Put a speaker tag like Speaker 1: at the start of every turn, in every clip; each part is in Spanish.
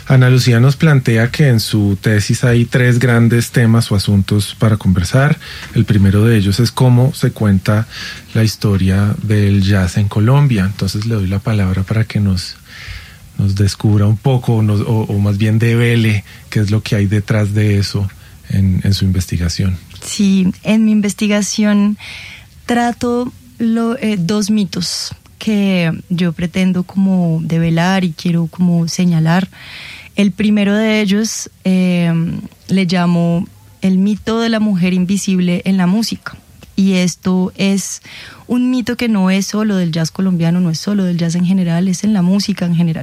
Speaker 1: Ana Lucía nos plantea que en su tesis hay 3 grandes temas o asuntos para conversar. El primero de ellos es cómo se cuenta la historia del jazz en Colombia. Entonces le doy la palabra para que nos descubra un poco o más bien devele qué es lo que hay detrás de eso en su investigación.
Speaker 2: Sí, en mi investigación trato 2 mitos que yo pretendo como develar y quiero como señalar. El primero de ellos le llamo el mito de la mujer invisible en la música. Y esto es un mito que no es solo del jazz colombiano, no es solo del jazz en general, es en la música en general.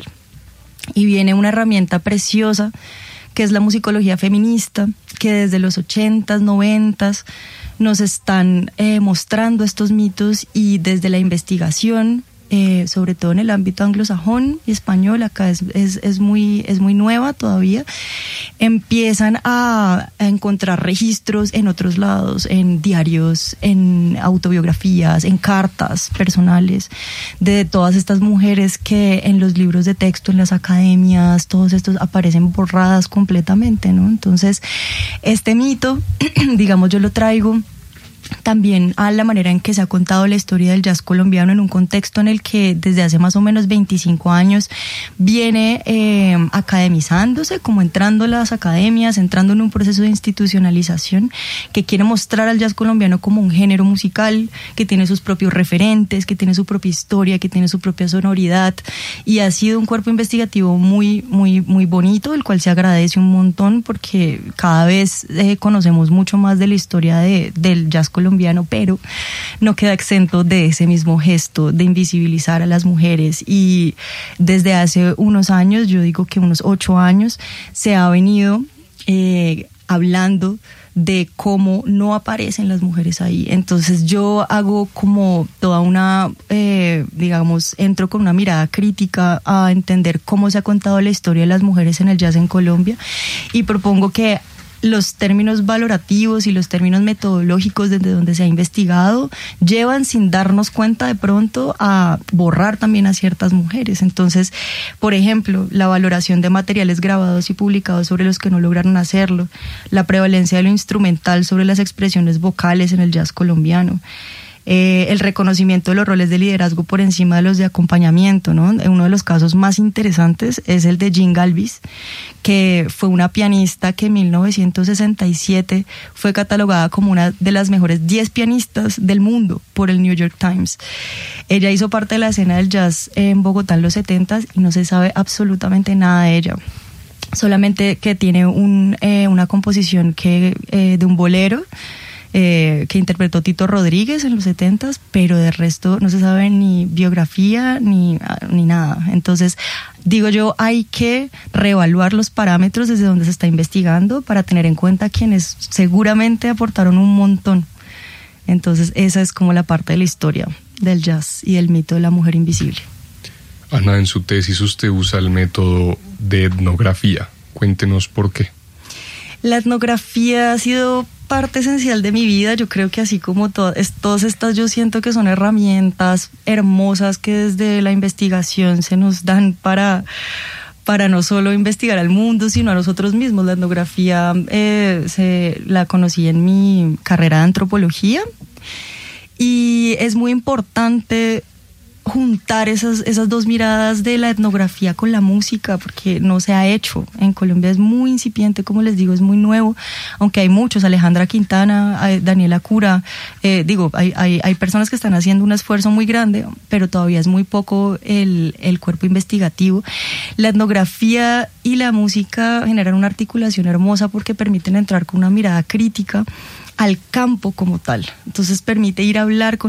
Speaker 2: Y viene una herramienta preciosa que es la musicología feminista, que desde los 80s, 90s nos están mostrando estos mitos, y desde la investigación, sobre todo en el ámbito anglosajón y español, acá es muy nueva todavía, empiezan a encontrar registros en otros lados, en diarios, en autobiografías, en cartas personales de todas estas mujeres que en los libros de texto, en las academias, todos estos aparecen borradas completamente, ¿no? Entonces, este mito, digamos, yo lo traigo también a la manera en que se ha contado la historia del jazz colombiano en un contexto en el que desde hace más o menos 25 años viene academizándose, como entrando a las academias, entrando en un proceso de institucionalización que quiere mostrar al jazz colombiano como un género musical que tiene sus propios referentes, que tiene su propia historia, que tiene su propia sonoridad, y ha sido un cuerpo investigativo muy bonito, el cual se agradece un montón porque cada vez conocemos mucho más de la historia del jazz colombiano, pero no queda exento de ese mismo gesto de invisibilizar a las mujeres. Y desde hace unos años, yo digo que unos 8 años, se ha venido hablando de cómo no aparecen las mujeres ahí. Entonces yo hago como toda una, entro con una mirada crítica a entender cómo se ha contado la historia de las mujeres en el jazz en Colombia, y propongo que los términos valorativos y los términos metodológicos desde donde se ha investigado llevan, sin darnos cuenta de pronto, a borrar también a ciertas mujeres. Entonces, por ejemplo, la valoración de materiales grabados y publicados sobre los que no lograron hacerlo, la prevalencia de lo instrumental sobre las expresiones vocales en el jazz colombiano, el reconocimiento de los roles de liderazgo por encima de los de acompañamiento, ¿no? Uno de los casos más interesantes es el de Jean Galvis, que fue una pianista que en 1967 fue catalogada como una de las mejores 10 pianistas del mundo por el New York Times. Ella hizo parte de la escena del jazz en Bogotá en los 70s y no se sabe absolutamente nada de ella. Solamente que tiene una composición de un bolero que interpretó Tito Rodríguez en los 70s, pero de resto no se sabe ni biografía ni nada. Entonces, digo yo, hay que reevaluar los parámetros desde donde se está investigando para tener en cuenta quienes seguramente aportaron un montón. Entonces, esa es como la parte de la historia del jazz y del mito de la mujer invisible.
Speaker 3: Ana, en su tesis usted usa el método de etnografía. Cuéntenos por qué.
Speaker 2: La etnografía ha sido parte esencial de mi vida. Yo creo que así como todas estas, yo siento que son herramientas hermosas que desde la investigación se nos dan para no solo investigar al mundo, sino a nosotros mismos. La etnografía la conocí en mi carrera de antropología, y es muy importante juntar esas 2 miradas de la etnografía con la música, porque no se ha hecho. En Colombia es muy incipiente, como les digo, es muy nuevo, aunque hay muchos, Alejandra Quintana, Daniela Cura, hay personas que están haciendo un esfuerzo muy grande, pero todavía es muy poco el cuerpo investigativo. La etnografía y la música generan una articulación hermosa porque permiten entrar con una mirada crítica al campo como tal. Entonces permite ir a hablar con